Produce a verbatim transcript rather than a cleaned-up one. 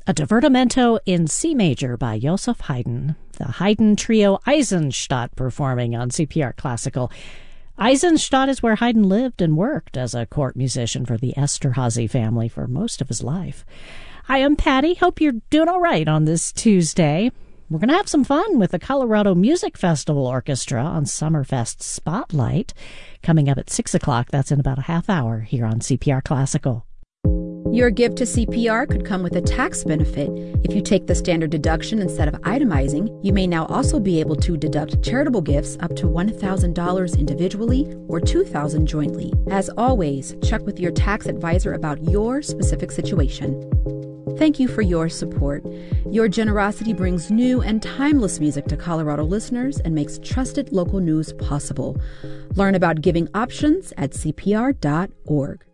a divertimento in C major by Joseph Haydn, the Haydn Trio Eisenstadt performing on C P R Classical. Eisenstadt is where Haydn lived and worked as a court musician for the Esterhazy family for most of his life. Hi, I'm Patty. Hope you're doing all right on this Tuesday. We're going to have some fun with the Colorado Music Festival Orchestra on Summerfest Spotlight. Coming up at six o'clock, that's in about a half hour here on C P R Classical. Your gift to C P R could come with a tax benefit. If you take the standard deduction instead of itemizing, you may now also be able to deduct charitable gifts up to one thousand dollars individually or two thousand dollars jointly. As always, check with your tax advisor about your specific situation. Thank you for your support. Your generosity brings new and timeless music to Colorado listeners and makes trusted local news possible. Learn about giving options at C P R dot org.